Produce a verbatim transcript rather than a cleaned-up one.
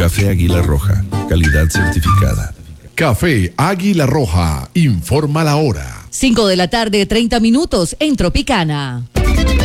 Café Águila Roja, calidad certificada. Café Águila Roja, informa la hora. cinco de la tarde, treinta minutos en Tropicana.